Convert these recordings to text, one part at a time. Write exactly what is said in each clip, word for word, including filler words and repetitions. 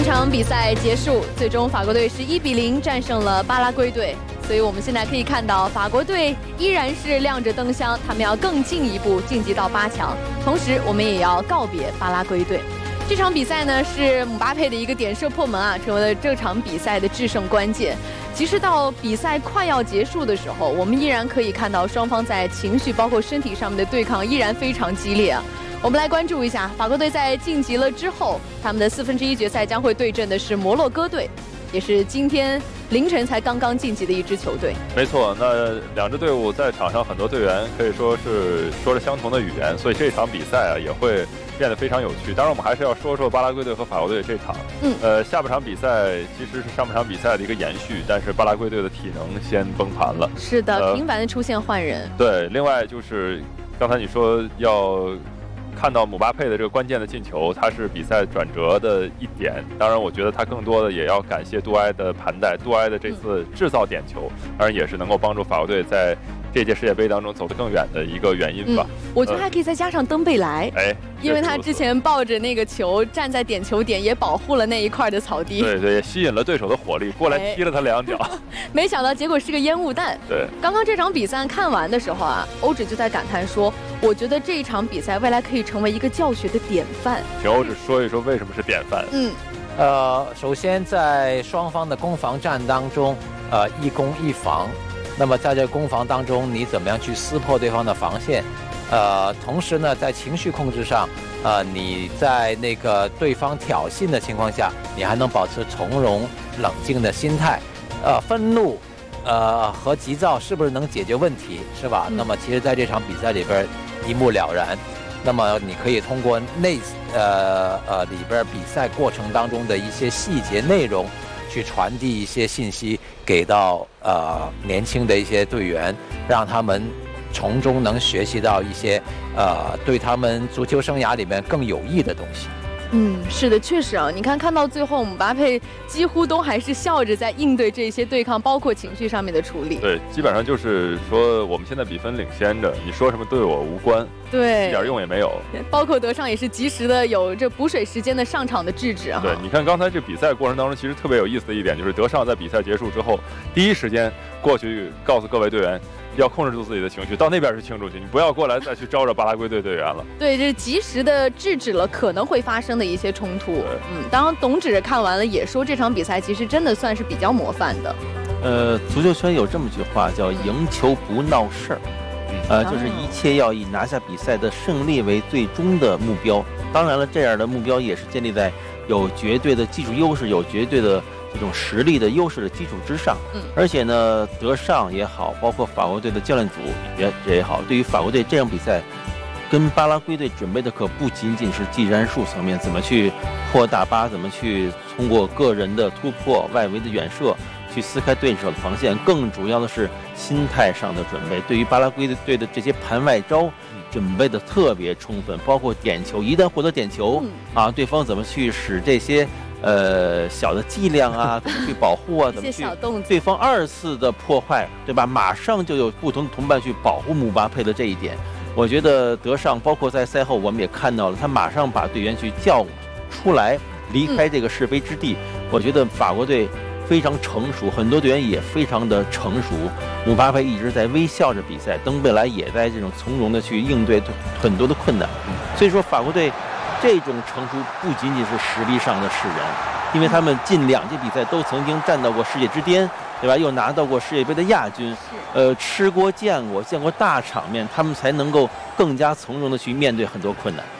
三场比赛结束，最终法国队是一比零战胜了巴拉圭队。所以我们现在可以看到，法国队依然是亮着灯箱，他们要更进一步晋级到八强。同时，我们也要告别巴拉圭队。这场比赛呢是姆巴佩的一个点射破门啊，成为了这场比赛的制胜关键。即使到比赛快要结束的时候，我们依然可以看到双方在情绪包括身体上面的对抗依然非常激烈啊。我们来关注一下，法国队在晋级了之后，他们的四分之一决赛将会对阵的是摩洛哥队，也是今天凌晨才刚刚晋级的一支球队。 没错，那两支队伍在场上很多队员可以说是说着相同的语言，所以这场比赛啊也会变得非常有趣。当然，我们还是要说说巴拉圭队和法国队这场。嗯，呃，下半场比赛其实是上半场比赛的一个延续，但是巴拉圭队的体能先崩盘了。 是的，呃、频繁的出现换人。 对，另外就是刚才你说要看到姆巴佩的这个关键的进球，他是比赛转折的一点。当然，我觉得他更多的也要感谢杜埃的盘带，杜埃的这次制造点球，当然也是能够帮助法国队在这届世界杯当中走得更远的一个原因吧。 嗯、我觉得还可以再加上登贝莱， 哎、呃， 因为他之前抱着那个球站在点球点，也保护了那一块的草地。 对对，也吸引了对手的火力，过来踢了他两脚。哎、 没想到结果是个烟雾弹。 对， 刚刚这场比赛看完的时候啊，欧指就在感叹说，我觉得这一场比赛未来可以成为一个教学的典范。 请欧指说一说为什么是典范？ 嗯， 呃，首先在双方的攻防战当中，呃，一攻一防。那么在这攻防当中，你怎么样去撕破对方的防线？呃，同时呢，在情绪控制上，呃，你在那个对方挑衅的情况下，你还能保持从容冷静的心态。呃，愤怒，呃和急躁是不是能解决问题，是吧？嗯、那么其实在这场比赛里边一目了然。那么你可以通过内呃呃里边比赛过程当中的一些细节内容，去传递一些信息给到呃年轻的一些队员，让他们从中能学习到一些呃对他们足球生涯里面更有益的东西。 嗯，是的，确实啊，你看看到最后，姆巴佩几乎都还是笑着在应对这些对抗，包括情绪上面的处理。 对，基本上就是说我们现在比分领先着，你说什么对我无关， 对， 一点用也没有。 包括德尚也是及时的有这补水时间的上场的制止啊。 对，你看刚才这比赛过程当中，其实特别有意思的一点就是德尚在比赛结束之后，第一时间过去告诉各位队员，要控制住自己的情绪，到那边去庆祝去，你不要过来再去招惹巴拉圭队队员了。 对，这及时的制止了可能会发生的一些冲突。嗯，当然董指看完了也说，这场比赛其实真的算是比较模范的。 呃，足球圈有这么句话叫“赢球不闹事儿”，呃，就是一切要以拿下比赛的胜利为最终的目标。当然了，这样的目标也是建立在有绝对的技术优势、有绝对的这种实力的优势的基础之上。嗯，而且呢，德尚也好，包括法国队的教练组也也好，对于法国队这场比赛，跟巴拉圭队准备的可不仅仅是技战术层面，怎么去破大巴，怎么去通过个人的突破、外围的远射去撕开对手的防线，更主要的是心态上的准备。对于巴拉圭队的这些盘外招，准备的特别充分，包括点球，一旦获得点球啊，对方怎么去使这些呃小的伎俩啊，怎么去保护啊，怎么去对方二次的破坏，对吧？马上就有不同的同伴去保护姆巴佩的这一点。我觉得德尚，包括在赛后我们也看到了，他马上把队员去叫出来，离开这个是非之地。嗯、我觉得法国队非常成熟，很多队员也非常的成熟。姆巴佩一直在微笑着比赛，登贝莱也在这种从容的去应对很多的困难。所以说，法国队这种成熟不仅仅是实力上的使然，因为他们近两届比赛都曾经站到过世界之巅，对吧？又拿到过世界杯的亚军，呃，吃过见过见过大场面，他们才能够更加从容的去面对很多困难。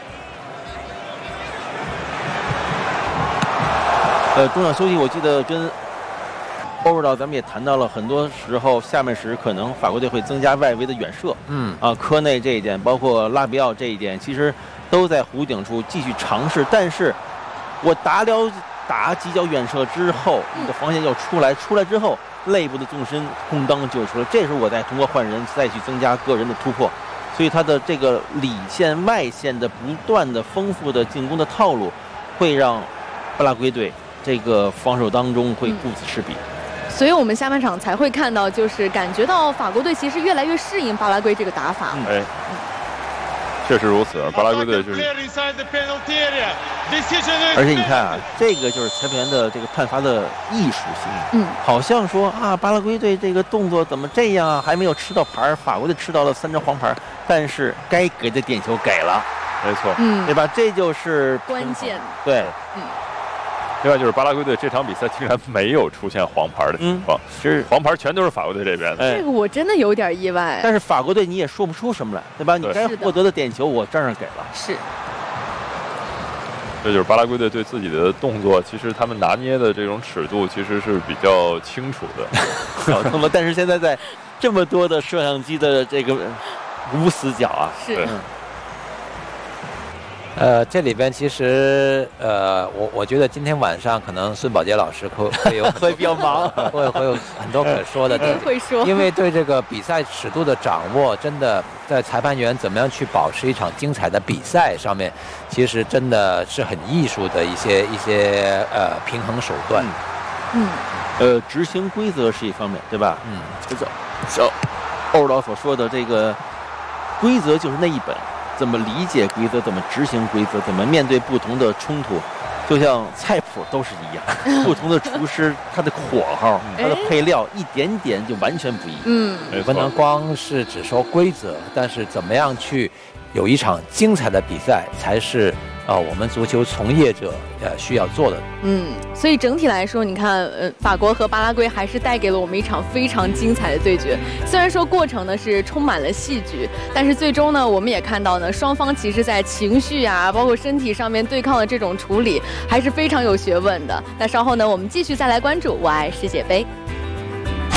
呃，中场休息，我记得跟欧指导咱们也谈到了，很多时候下半时可能法国队会增加外围的远射，嗯啊，科内这一点，包括拉比奥这一点，其实都在弧顶处继续尝试。但是我打了打几脚远射之后，你的防线要出来，出来之后内部的纵深空当就出来，这时候我再通过换人再去增加个人的突破，所以他的这个里线外线的不断的丰富的进攻的套路，会让巴拉圭队这个防守当中会顾此失彼。嗯， 所以我们下半场才会看到，就是感觉到法国队其实越来越适应巴拉圭这个打法。 哎，确实如此，巴拉圭队就是。 而且你看啊，这个就是裁判员的这个判罚的艺术性。 嗯， 好像说啊，巴拉圭队这个动作怎么这样啊，还没有吃到牌，法国队吃到了三张黄牌，但是该给的点球给了， 没错， 嗯， 对吧？这就是关键。 对， 嗯。 另外就是巴拉圭队这场比赛竟然没有出现黄牌的情况， 其实黄牌全都是法国队这边的。 哎这个我真的有点意外。 但是法国队你也说不出什么来，对吧？你该获得的点球我照样给了。 是。 这就是巴拉圭队对自己的动作，其实他们拿捏的这种尺度其实是比较清楚的。 小动作，但是现在在这么多的摄像机的这个无死角啊， 是。 呃，这里边其实呃，我我觉得今天晚上可能孙宝杰老师会会有会比较忙， 会会有很多可说的， 会说， 因为对这个比赛尺度的掌握，真的在裁判员怎么样去保持一场精彩的比赛上面，其实真的是很艺术的一些一些呃平衡手段。 嗯， 呃，执行规则是一方面，对吧？ 嗯， 这就就欧导所说的这个规则就是那一本。怎么理解规则，怎么执行规则，怎么面对不同的冲突，就像菜谱都是一样，不同的厨师他的火候、他的配料一点点就完全不一样。 嗯， 不能光是只说规则，但是怎么样去有一场精彩的比赛，才是呃我们足球从业者呃需要做的。 嗯，所以整体来说，你看，呃，法国和巴拉圭还是带给了我们一场非常精彩的对决。虽然说过程呢是充满了戏剧，但是最终呢，我们也看到呢，双方其实在情绪啊，包括身体上面对抗的这种处理，还是非常有学问的。那稍后呢，我们继续再来关注我爱世界杯。